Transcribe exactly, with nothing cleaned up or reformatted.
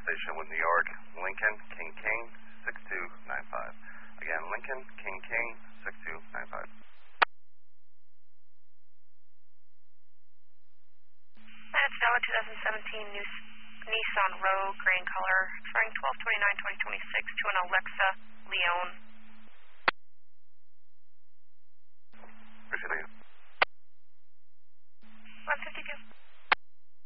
station with New York, Lincoln, King King, six two nine five. Again, Lincoln, King King, six two nine five. That's valid twenty seventeen New Nissan Rogue, gray in color, expiring twelve twenty-nine twenty twenty-six to an Alexa Leon.